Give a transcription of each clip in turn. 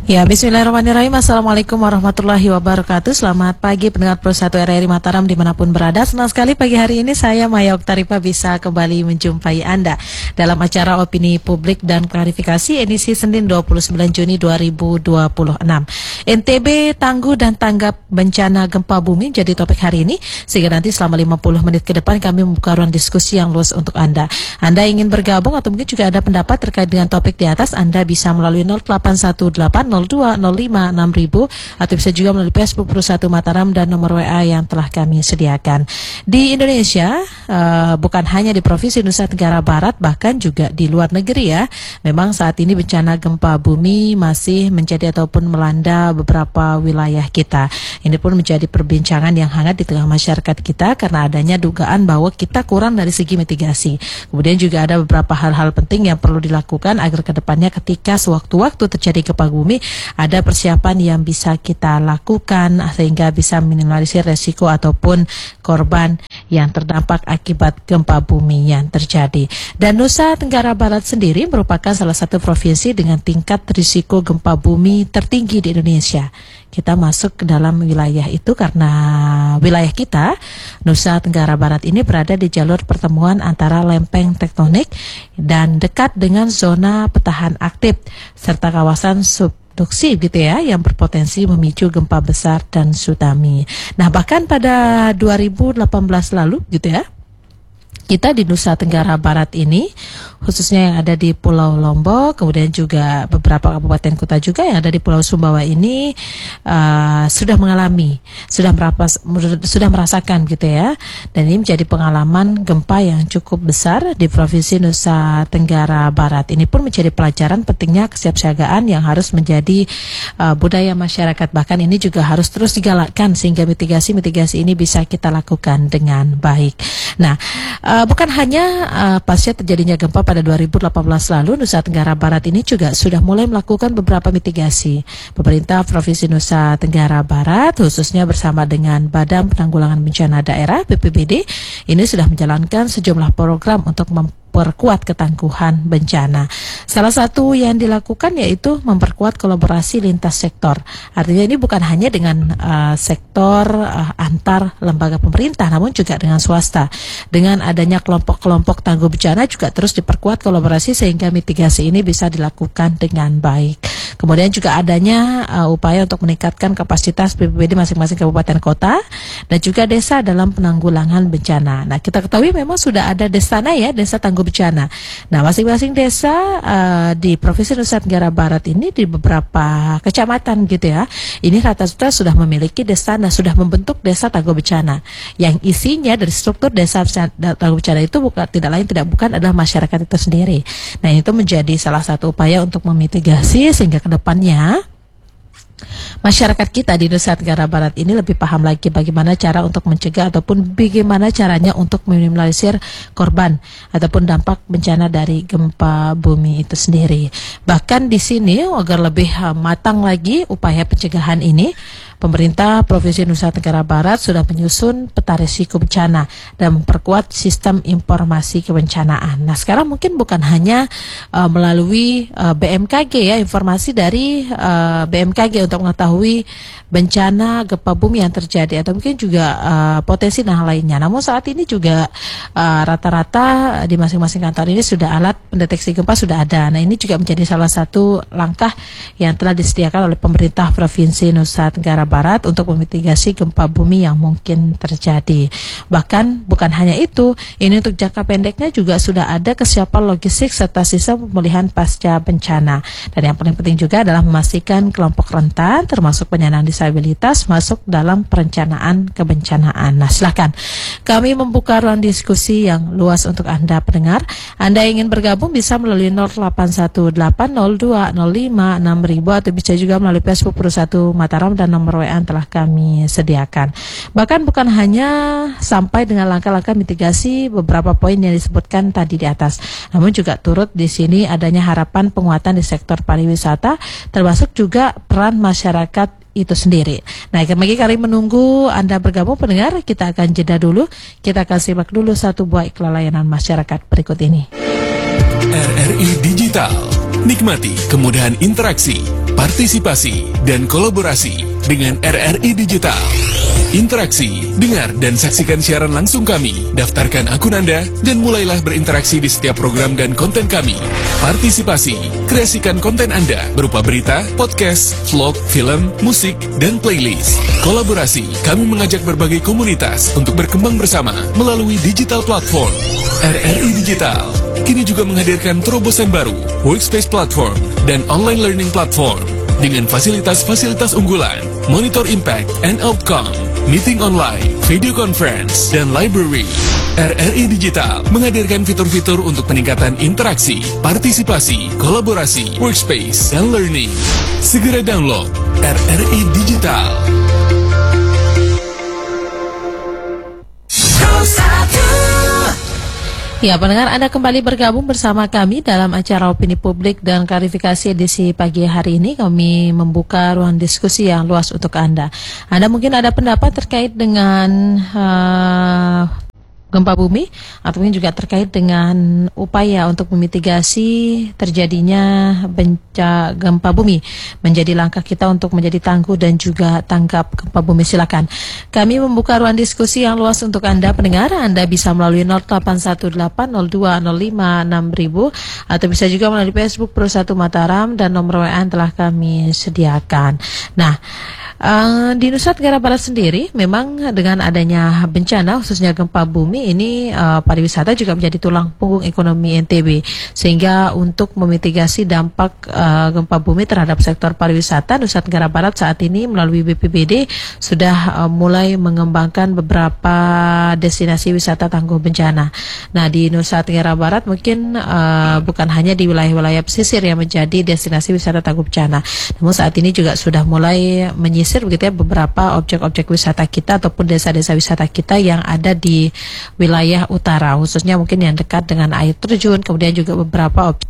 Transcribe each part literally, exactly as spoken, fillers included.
Ya, bismillahirrahmanirrahim. Assalamualaikum warahmatullahi wabarakatuh. Selamat pagi pendengar Pro satu R R I Mataram dimanapun berada. Senang sekali pagi hari ini saya Maya Oktaripa bisa kembali menjumpai Anda dalam acara Opini Publik dan Klarifikasi edisi Senin dua puluh sembilan Juni dua ribu dua puluh enam. N T B tangguh dan tanggap bencana gempa bumi jadi topik hari ini, sehingga nanti selama lima puluh menit ke depan kami membuka ruang diskusi yang luas untuk Anda. Anda ingin bergabung atau mungkin juga ada pendapat terkait dengan topik di atas, Anda bisa melalui nol delapan satu delapan nol dua nol lima enam ribu atau bisa juga melalui Facebook Pro satu Mataram dan nomor W A yang telah kami sediakan. Di Indonesia, uh, bukan hanya di Provinsi Nusa Tenggara Barat, bahkan juga di luar negeri ya. Memang saat ini bencana gempa bumi masih menjadi ataupun melanda beberapa wilayah kita. Ini pun menjadi perbincangan yang hangat di tengah masyarakat kita karena adanya dugaan bahwa kita kurang dari segi mitigasi. Kemudian juga ada beberapa hal-hal penting yang perlu dilakukan agar kedepannya ketika sewaktu-waktu terjadi gempa bumi ada persiapan yang bisa kita lakukan sehingga bisa minimalisir resiko ataupun korban yang terdampak akibat gempa bumi yang terjadi. Dan Nusa Tenggara Barat sendiri merupakan salah satu provinsi dengan tingkat risiko gempa bumi tertinggi di Indonesia. Kita masuk ke dalam wilayah itu karena wilayah kita, Nusa Tenggara Barat ini berada di jalur pertemuan antara lempeng tektonik dan dekat dengan zona petahan aktif serta kawasan sub Duksi gitu ya, yang berpotensi memicu gempa besar dan tsunami. Nah, bahkan pada dua ribu delapan belas lalu gitu ya, kita di Nusa Tenggara Barat ini, khususnya yang ada di Pulau Lombok, kemudian juga beberapa kabupaten kota juga yang ada di Pulau Sumbawa ini uh, sudah mengalami, sudah merapas, sudah merasakan gitu ya. Dan ini menjadi pengalaman gempa yang cukup besar di Provinsi Nusa Tenggara Barat. Ini pun menjadi pelajaran pentingnya kesiapsiagaan yang harus menjadi uh, budaya masyarakat. Bahkan ini juga harus terus digalakkan sehingga mitigasi-mitigasi ini bisa kita lakukan dengan baik. Nah, uh, bukan hanya uh, pasca terjadinya gempa pada dua ribu delapan belas lalu, Nusa Tenggara Barat ini juga sudah mulai melakukan beberapa mitigasi. Pemerintah Provinsi Nusa Tenggara Barat, khususnya bersama dengan Badan Penanggulangan Bencana Daerah B P B D, ini sudah menjalankan sejumlah program untuk mem memperkuat ketangguhan bencana. Salah satu yang dilakukan yaitu memperkuat kolaborasi lintas sektor. Artinya ini bukan hanya dengan uh, sektor uh, antar lembaga pemerintah, namun juga dengan swasta. Dengan adanya kelompok-kelompok tangguh bencana juga terus diperkuat kolaborasi sehingga mitigasi ini bisa dilakukan dengan baik. Kemudian juga adanya uh, upaya untuk meningkatkan kapasitas B P B D masing-masing kabupaten kota dan juga desa dalam penanggulangan bencana. Nah, kita ketahui memang sudah ada desana ya, desa tangguh bencana. Nah, masing-masing desa uh, di Provinsi Nusa Tenggara Barat ini di beberapa kecamatan gitu ya, ini rata-rata sudah memiliki desana, sudah membentuk desa tangguh bencana yang isinya dari struktur desa tangguh bencana itu bukan tidak lain tidak bukan adalah masyarakat itu sendiri. Nah, itu menjadi salah satu upaya untuk memitigasi sehingga kedepannya masyarakat kita di Nusa Tenggara Barat ini lebih paham lagi bagaimana cara untuk mencegah ataupun bagaimana caranya untuk meminimalisir korban ataupun dampak bencana dari gempa bumi itu sendiri. Bahkan di sini agar lebih matang lagi upaya pencegahan ini, pemerintah Provinsi Nusa Tenggara Barat sudah menyusun peta risiko bencana dan memperkuat sistem informasi kebencanaan. Nah, sekarang mungkin bukan hanya uh, melalui uh, B M K G ya, informasi dari uh, B M K G untuk mengetahui bencana gempa bumi yang terjadi atau mungkin juga uh, potensi dan hal lainnya. Namun saat ini juga uh, rata-rata di masing-masing kantor ini sudah alat pendeteksi gempa sudah ada. Nah, ini juga menjadi salah satu langkah yang telah disediakan oleh pemerintah Provinsi Nusa Tenggara Barat untuk memitigasi gempa bumi yang mungkin terjadi. Bahkan bukan hanya itu, ini untuk jangka pendeknya juga sudah ada kesiapan logistik serta sistem pemulihan pasca bencana. Dan yang paling penting juga adalah memastikan kelompok rentan termasuk penyandang disabilitas masuk dalam perencanaan kebencanaan. Nah, silakan kami membuka ruang diskusi yang luas untuk Anda pendengar. Anda ingin bergabung bisa melalui nol delapan satu delapan nol dua nol lima enam ribu atau bisa juga melalui Facebook Pro satu Mataram dan nomor W A yang telah kami sediakan. Bahkan bukan hanya sampai dengan langkah-langkah mitigasi beberapa poin yang disebutkan tadi di atas, namun juga turut di sini adanya harapan penguatan di sektor pariwisata termasuk juga peran masyarakat itu sendiri. Nah, bagi kami menunggu Anda bergabung pendengar, kita akan jeda dulu. Kita akan simak dulu satu buah iklan layanan masyarakat berikut ini. R R I Digital, nikmati kemudahan interaksi, partisipasi, dan kolaborasi dengan R R I Digital. Interaksi, dengar dan saksikan siaran langsung kami, daftarkan akun Anda, dan mulailah berinteraksi di setiap program dan konten kami. Partisipasi, kreasikan konten Anda berupa berita, podcast, vlog, film, musik, dan playlist. Kolaborasi, kami mengajak berbagai komunitas untuk berkembang bersama melalui digital platform. R R I Digital kini juga menghadirkan terobosan baru, workspace platform, dan online learning platform dengan fasilitas-fasilitas unggulan, monitor impact and outcome, meeting online, video conference, dan library. R R I Digital menghadirkan fitur-fitur untuk peningkatan interaksi, partisipasi, kolaborasi, workspace, dan learning. Segera download R R I Digital. Ya, pendengar, Anda kembali bergabung bersama kami dalam acara Opini Publik dan Klarifikasi edisi pagi hari ini. Kami membuka ruang diskusi yang luas untuk Anda. Anda mungkin ada pendapat terkait dengan uh, gempa bumi, ataupun juga terkait dengan upaya untuk memitigasi terjadinya bencana gempa bumi menjadi langkah kita untuk menjadi tangguh dan juga tanggap gempa bumi. Silakan. Kami membuka ruang diskusi yang luas untuk Anda pendengar. Anda bisa melalui nol delapan satu delapan nol dua nol lima enam ribu atau bisa juga melalui Facebook Pro satu Mataram dan nomor W A yang telah kami sediakan. Nah, Uh, di Nusa Tenggara Barat sendiri memang dengan adanya bencana khususnya gempa bumi ini uh, pariwisata juga menjadi tulang punggung ekonomi N T B, sehingga untuk memitigasi dampak uh, gempa bumi terhadap sektor pariwisata, Nusa Tenggara Barat saat ini melalui B P B D sudah uh, mulai mengembangkan beberapa destinasi wisata tangguh bencana. Nah, di Nusa Tenggara Barat mungkin uh, bukan hanya di wilayah-wilayah pesisir yang menjadi destinasi wisata tangguh bencana, namun saat ini juga sudah mulai menyisir begitu ya beberapa objek-objek wisata kita ataupun desa-desa wisata kita yang ada di wilayah utara, khususnya mungkin yang dekat dengan air terjun, kemudian juga beberapa objek.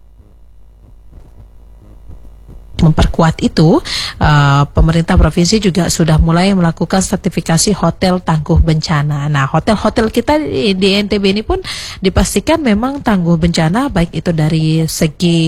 Memperkuat itu, uh, pemerintah provinsi juga sudah mulai melakukan sertifikasi hotel tangguh bencana. Nah, hotel-hotel kita di, di N T B ini pun dipastikan memang tangguh bencana, baik itu dari segi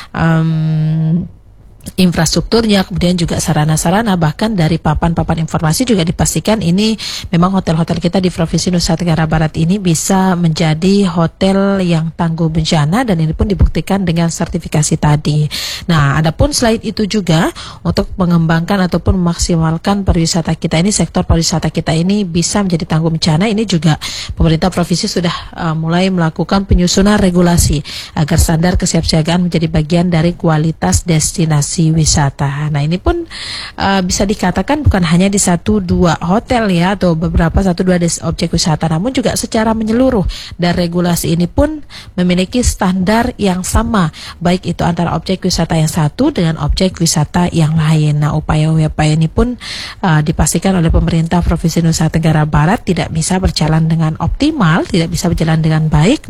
um, infrastrukturnya, kemudian juga sarana-sarana, bahkan dari papan-papan informasi juga dipastikan ini memang hotel-hotel kita di Provinsi Nusa Tenggara Barat ini bisa menjadi hotel yang tangguh bencana, dan ini pun dibuktikan dengan sertifikasi tadi. Nah, adapun selain itu juga untuk mengembangkan ataupun memaksimalkan pariwisata kita ini, sektor pariwisata kita ini bisa menjadi tangguh bencana, ini juga pemerintah provinsi sudah uh, mulai melakukan penyusunan regulasi agar standar kesiapsiagaan menjadi bagian dari kualitas destinasi wisata. Nah, ini pun uh, bisa dikatakan bukan hanya di satu dua hotel ya, atau beberapa satu dua des objek wisata, namun juga secara menyeluruh, dan regulasi ini pun memiliki standar yang sama, baik itu antara objek wisata yang satu dengan objek wisata yang lain. Nah, upaya-upaya ini pun uh, dipastikan oleh pemerintah Provinsi Nusa Tenggara Barat tidak bisa berjalan dengan optimal, tidak bisa berjalan dengan baik,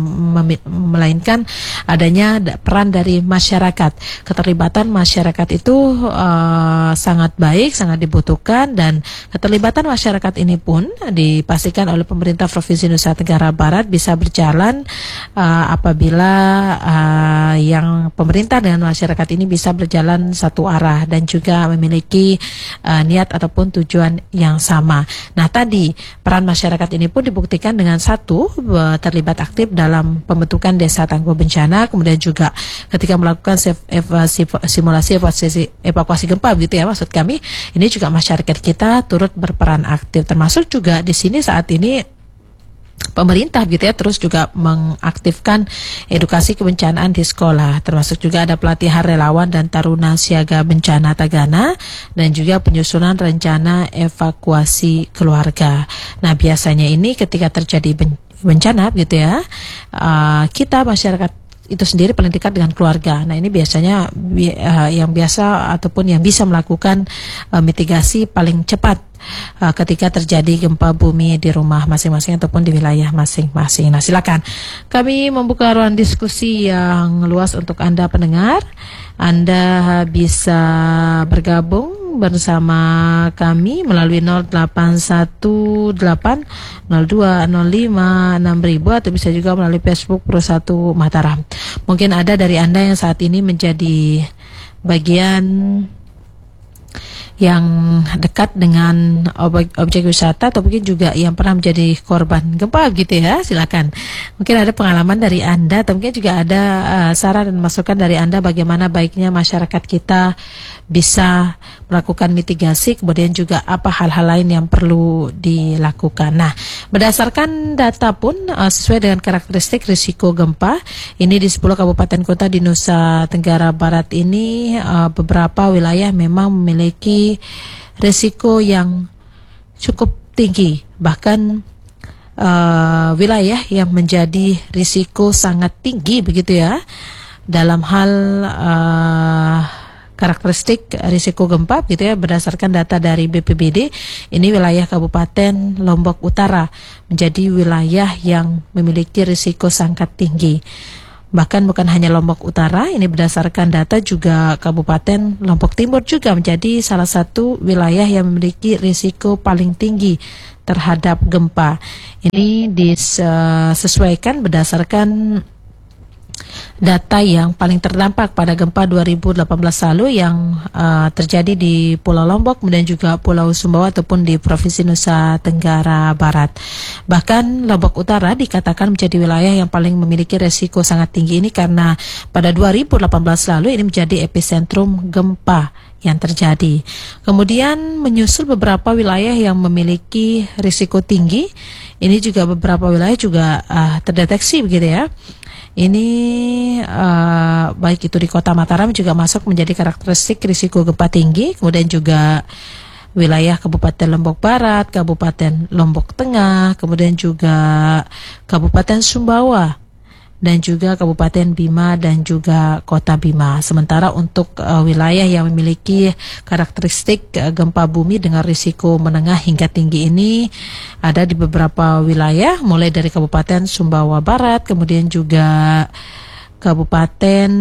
melainkan adanya peran dari masyarakat. Keterlibatan masyarakat itu uh, sangat baik, sangat dibutuhkan, dan keterlibatan masyarakat ini pun dipastikan oleh pemerintah Provinsi Nusa Tenggara Barat bisa berjalan uh, apabila uh, yang pemerintah dengan masyarakat ini bisa berjalan satu arah dan juga memiliki uh, niat ataupun tujuan yang sama. Nah, tadi peran masyarakat ini pun dibuktikan dengan satu, uh, terlibat aktif dalam pembentukan desa tangguh bencana, kemudian juga ketika melakukan simulasi evakuasi, evakuasi gempa gitu ya, maksud kami ini juga masyarakat kita turut berperan aktif, termasuk juga di sini saat ini pemerintah gitu ya terus juga mengaktifkan edukasi kebencanaan di sekolah, termasuk juga ada pelatihan relawan dan taruna siaga bencana Tagana, dan juga penyusunan rencana evakuasi keluarga. Nah, biasanya ini ketika terjadi bencana gitu ya, uh, kita masyarakat itu sendiri paling dekat dengan keluarga. Nah, ini biasanya bi uh, yang biasa ataupun yang bisa melakukan uh, mitigasi paling cepat uh, ketika terjadi gempa bumi di rumah masing-masing ataupun di wilayah masing-masing. Nah, silakan kami membuka ruang diskusi yang luas untuk Anda pendengar. Anda bisa bergabung bersama kami melalui nol delapan satu delapan nol dua nol lima enam ribu atau bisa juga melalui Facebook Pro satu Mataram. Mungkin ada dari Anda yang saat ini menjadi bagian yang dekat dengan objek, objek wisata atau mungkin juga yang pernah menjadi korban gempa gitu ya, silakan. Mungkin ada pengalaman dari Anda atau mungkin juga ada uh, saran dan masukan dari Anda bagaimana baiknya masyarakat kita bisa melakukan mitigasi, kemudian juga apa hal-hal lain yang perlu dilakukan. Nah, berdasarkan data pun uh, sesuai dengan karakteristik risiko gempa, ini di sepuluh kabupaten kota di Nusa Tenggara Barat ini uh, beberapa wilayah memang memiliki risiko yang cukup tinggi, bahkan uh, wilayah yang menjadi risiko sangat tinggi begitu ya dalam hal uh, karakteristik risiko gempa gitu ya, berdasarkan data dari B P B D. Ini wilayah Kabupaten Lombok Utara menjadi wilayah yang memiliki risiko sangat tinggi. Bahkan bukan hanya Lombok Utara, ini berdasarkan data juga Kabupaten Lombok Timur juga menjadi salah satu wilayah yang memiliki risiko paling tinggi terhadap gempa. Ini disesuaikan berdasarkan data yang paling terdampak pada gempa dua ribu delapan belas lalu yang uh, terjadi di Pulau Lombok, kemudian juga Pulau Sumbawa ataupun di Provinsi Nusa Tenggara Barat. Bahkan Lombok Utara dikatakan menjadi wilayah yang paling memiliki resiko sangat tinggi ini karena pada dua ribu delapan belas lalu ini menjadi epicentrum gempa yang terjadi. Kemudian menyusul beberapa wilayah yang memiliki risiko tinggi, ini juga beberapa wilayah juga uh, terdeteksi begitu ya. Ini uh, baik itu di Kota Mataram juga masuk menjadi karakteristik risiko gempa tinggi, kemudian juga wilayah Kabupaten Lombok Barat, Kabupaten Lombok Tengah, kemudian juga Kabupaten Sumbawa dan juga Kabupaten Bima dan juga Kota Bima. Sementara untuk uh, wilayah yang memiliki karakteristik uh, gempa bumi dengan risiko menengah hingga tinggi ini ada di beberapa wilayah, mulai dari Kabupaten Sumbawa Barat, kemudian juga Kabupaten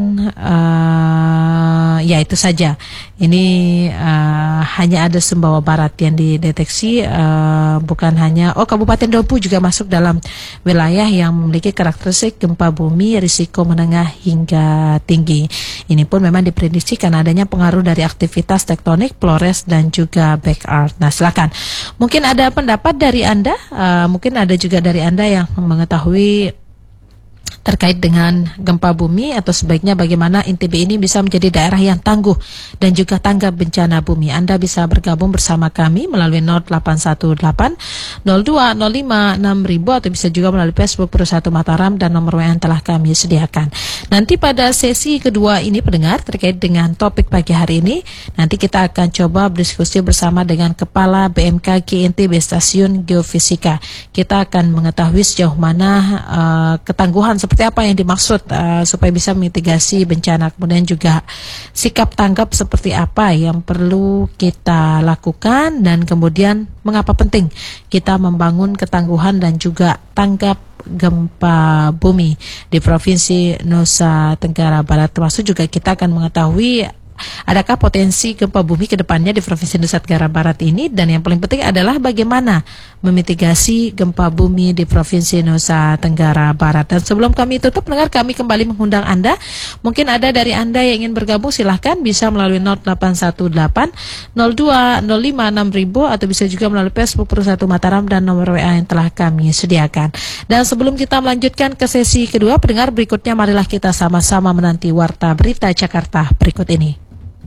uh, ya itu saja. Ini uh, hanya ada Sumbawa Barat yang dideteksi, uh, bukan hanya oh Kabupaten Dompu juga masuk dalam wilayah yang memiliki karakteristik gempa bumi risiko menengah hingga tinggi. Ini pun memang diprediksi karena adanya pengaruh dari aktivitas tektonik, Flores dan juga back earth. Nah, silakan. Mungkin ada pendapat dari Anda, uh, mungkin ada juga dari Anda yang mengetahui terkait dengan gempa bumi atau sebaiknya bagaimana N T B ini bisa menjadi daerah yang tangguh dan juga tanggap bencana bumi. Anda bisa bergabung bersama kami melalui nol delapan satu delapan nol dua nol lima enam ribu atau bisa juga melalui Facebook Pro satu Mataram dan nomor W A yang telah kami sediakan. Nanti pada sesi kedua ini pendengar terkait dengan topik pagi hari ini, nanti kita akan coba berdiskusi bersama dengan Kepala B M K G N T B Stasiun Geofisika. Kita akan mengetahui sejauh mana uh, ketangguhan seperti apa yang dimaksud uh, supaya bisa mitigasi bencana, kemudian juga sikap tanggap seperti apa yang perlu kita lakukan dan kemudian mengapa penting kita membangun ketangguhan dan juga tanggap gempa bumi di Provinsi Nusa Tenggara Barat. Termasuk juga kita akan mengetahui adakah potensi gempa bumi ke depannya di Provinsi Nusa Tenggara Barat ini, dan yang paling penting adalah bagaimana memitigasi gempa bumi di Provinsi Nusa Tenggara Barat. Dan sebelum kami tutup, dengar kami kembali mengundang Anda. Mungkin ada dari Anda yang ingin bergabung, silahkan bisa melalui nol delapan satu delapan nol dua nol lima enam ribu atau bisa juga melalui Facebook Pro satu Mataram dan nomor W A yang telah kami sediakan. Dan sebelum kita melanjutkan ke sesi kedua, pendengar berikutnya marilah kita sama-sama menanti Warta Berita Jakarta berikut ini.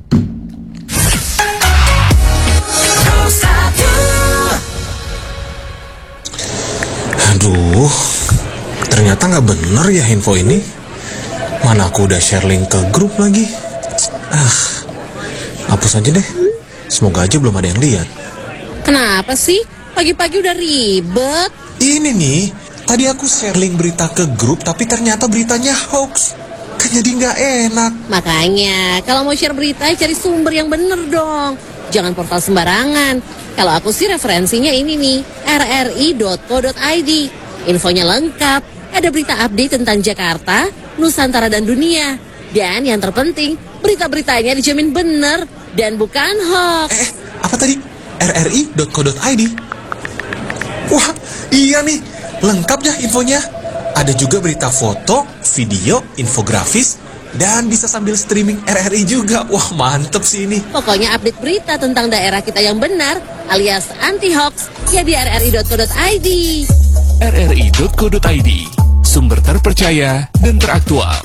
Aduh, ternyata nggak bener ya info ini. Mana aku udah share link ke grup lagi. Ah, hapus aja deh. Semoga aja belum ada yang lihat. Kenapa sih? Pagi-pagi udah ribet. Ini nih, tadi aku share link berita ke grup, tapi ternyata beritanya hoax. Kan jadi nggak enak. Makanya, kalau mau share berita, cari sumber yang bener dong. Jangan portal sembarangan. Kalau aku sih referensinya ini nih, r r i dot co dot i d. Infonya lengkap, ada berita update tentang Jakarta, Nusantara dan dunia. Dan yang terpenting, berita-beritanya dijamin bener, dan bukan hoax. Eh, apa tadi? R R I dot co dot I D. Wah, iya nih. Lengkap ya infonya. Ada juga berita foto, video, infografis, dan bisa sambil streaming R R I juga. Wah, mantep sih ini. Pokoknya update berita tentang daerah kita yang benar alias anti-hoax ya di R R I dot co dot I D. R R I dot co dot I D, sumber terpercaya dan teraktual.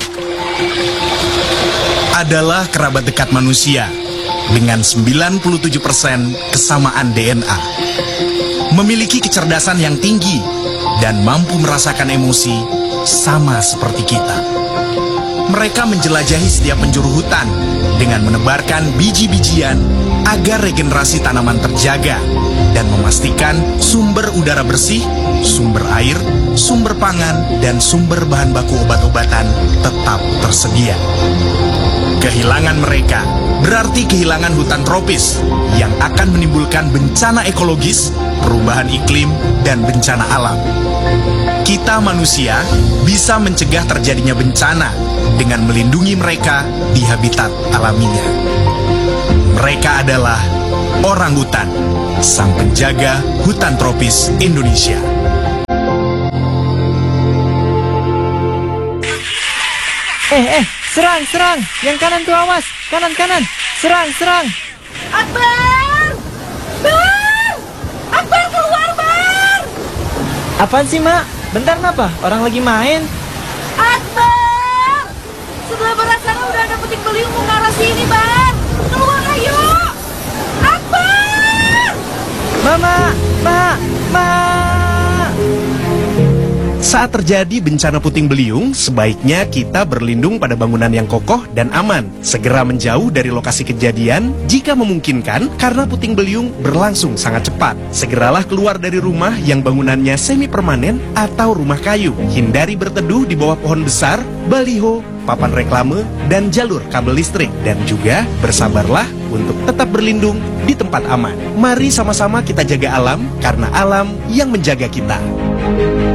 Adalah kerabat dekat manusia dengan sembilan puluh tujuh persen kesamaan D N A. Memiliki kecerdasan yang tinggi dan mampu merasakan emosi sama seperti kita. Mereka menjelajahi setiap penjuru hutan dengan menebarkan biji-bijian agar regenerasi tanaman terjaga dan memastikan sumber udara bersih, sumber air, sumber pangan, dan sumber bahan baku obat-obatan tetap tersedia. Kehilangan mereka berarti kehilangan hutan tropis yang akan menimbulkan bencana ekologis, perubahan iklim, dan bencana alam. Kita manusia bisa mencegah terjadinya bencana dengan melindungi mereka di habitat alaminya. Mereka adalah orangutan, sang penjaga hutan tropis Indonesia. Eh, eh, serang, serang. Yang kanan tuh awas. Kanan, kanan. Serang, serang. Akbar! Bar! Akbar keluar, Bar! Apaan sih, Mak? Bentar, kenapa? Orang lagi main. Akbar! Sebelah barat sana udah ada puting beliung mau ngarah sini, Bar. Keluar, ayo! Akbar! Mama, Ma, Ma. Saat terjadi bencana puting beliung, sebaiknya kita berlindung pada bangunan yang kokoh dan aman. Segera menjauh dari lokasi kejadian jika memungkinkan karena puting beliung berlangsung sangat cepat. Segeralah keluar dari rumah yang bangunannya semi permanen atau rumah kayu. Hindari berteduh di bawah pohon besar, baliho, papan reklame, dan jalur kabel listrik. Dan juga bersabarlah untuk tetap berlindung di tempat aman. Mari sama-sama kita jaga alam karena alam yang menjaga kita.